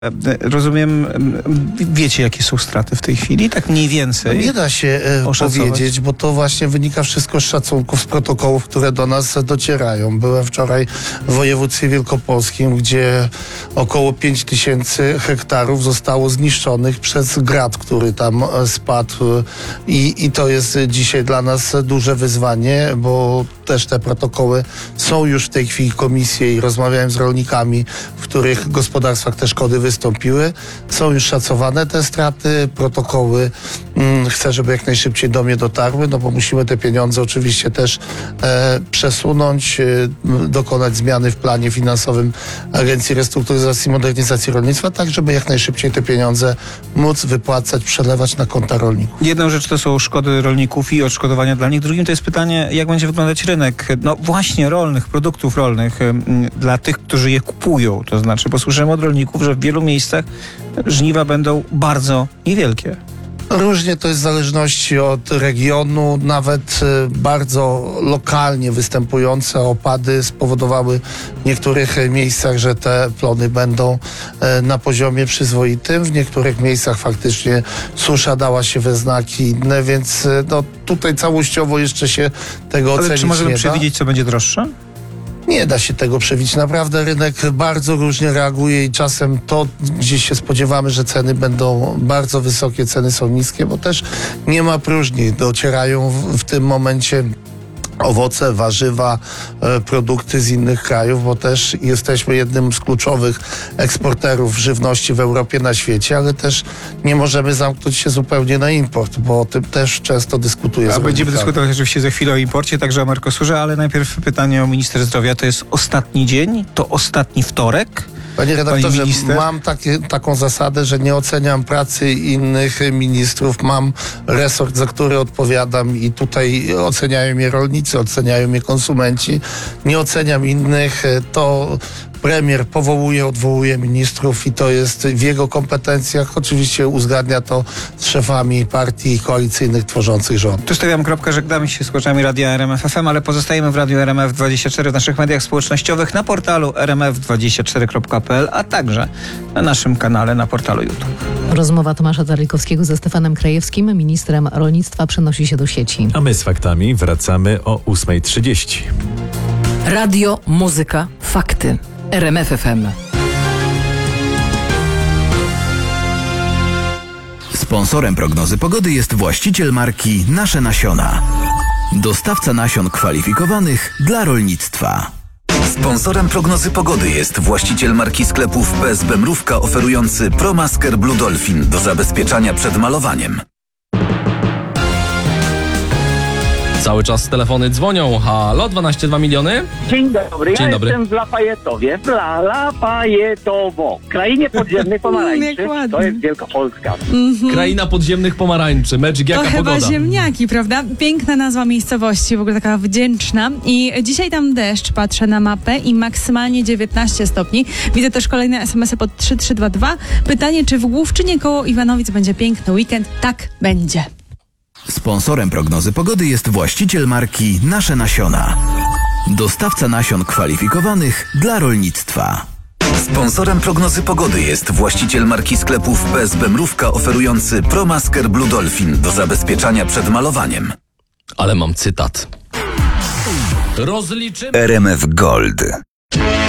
Rozumiem, wiecie, jakie są straty w tej chwili? Tak mniej więcej. Nie da się powiedzieć, bo to właśnie wynika wszystko z szacunków, z protokołów, które do nas docierają. Byłem wczoraj w województwie wielkopolskim, gdzie około 5000 hektarów zostało zniszczonych przez grad, który tam spadł i to jest dzisiaj dla nas duże wyzwanie, bo też te protokoły są już w tej chwili komisje i rozmawiałem z rolnikami, w których gospodarstwach te szkody wystąpiły. Są już szacowane te straty, protokoły. Chcę, żeby jak najszybciej do mnie dotarły, no bo musimy te pieniądze oczywiście też przesunąć, dokonać zmiany w planie finansowym Agencji Restrukturyzacji i Modernizacji Rolnictwa, tak żeby jak najszybciej te pieniądze móc wypłacać, przelewać na konta rolników. Jedną rzecz to są szkody rolników i odszkodowania dla nich. Drugim to jest pytanie, jak będzie wyglądać rynek, no właśnie rolnych, produktów rolnych dla tych, którzy je kupują. To znaczy, bo słyszymy od rolników, że w wielu miejscach żniwa będą bardzo niewielkie. Różnie to jest w zależności od regionu, nawet bardzo lokalnie występujące opady spowodowały w niektórych miejscach, że te plony będą na poziomie przyzwoitym. W niektórych miejscach faktycznie susza dała się we znaki inne, więc no, tutaj całościowo jeszcze się tego ocenić nie da. Ale czy możemy przewidzieć, co będzie droższe? Nie da się tego przewidzieć. Naprawdę rynek bardzo różnie reaguje i czasem to, gdzieś się spodziewamy, że ceny będą bardzo wysokie, ceny są niskie, bo też nie ma próżni. Docierają w tym momencie owoce, warzywa, produkty z innych krajów, bo też jesteśmy jednym z kluczowych eksporterów żywności w Europie, na świecie, ale też nie możemy zamknąć się zupełnie na import, bo o tym też często dyskutuje. A będziemy dyskutować oczywiście za chwilę o imporcie, także o Mercosurze, ale najpierw pytanie o minister zdrowia. To jest ostatni dzień? To ostatni wtorek? Panie redaktorze, mam taką zasadę, że nie oceniam pracy innych ministrów. Mam resort, za który odpowiadam i tutaj oceniają mnie rolnicy, oceniają mnie konsumenci. Nie oceniam innych. To premier powołuje, odwołuje ministrów i to jest w jego kompetencjach. Oczywiście uzgadnia to z szefami partii koalicyjnych tworzących rząd. Tu stawiam kropkę, żegnamy się z słuchaczami Radia RMF FM, ale pozostajemy w Radiu RMF24 w naszych mediach społecznościowych, na portalu rmf24.pl, a także na naszym kanale na portalu YouTube. Rozmowa Tomasza Zarlikowskiego ze Stefanem Krajewskim, ministrem rolnictwa, przenosi się do sieci. A my z faktami wracamy o 8:30. Radio, muzyka, fakty. RMF FM. Sponsorem prognozy pogody jest właściciel marki Nasze Nasiona. Dostawca nasion kwalifikowanych dla rolnictwa. Sponsorem prognozy pogody jest właściciel marki sklepów PSB Mrówka oferujący ProMasker Blue Dolphin do zabezpieczania przed malowaniem. Cały czas telefony dzwonią. Halo, 12,2 miliony? Dzień dobry, Dzień dobry. Jestem w Lafayetowie, Lafayetowo, krainie podziemnych pomarańczy, to jest Wielkopolska. Kraina podziemnych pomarańczy. Magic, jaka to pogoda? Chyba ziemniaki, prawda? Piękna nazwa miejscowości, w ogóle taka wdzięczna. I dzisiaj tam deszcz, patrzę na mapę i maksymalnie 19 stopni. Widzę też kolejne SMS-y pod 3322. Pytanie, czy w Główczynie koło Iwanowic będzie piękny weekend? Tak, będzie. Sponsorem prognozy pogody jest właściciel marki Nasze Nasiona. Dostawca nasion kwalifikowanych dla rolnictwa. Sponsorem prognozy pogody jest właściciel marki sklepów PSB Mrówka oferujący ProMasker Blue Dolphin do zabezpieczania przed malowaniem. Ale mam cytat. Rozliczymy... RMF Gold.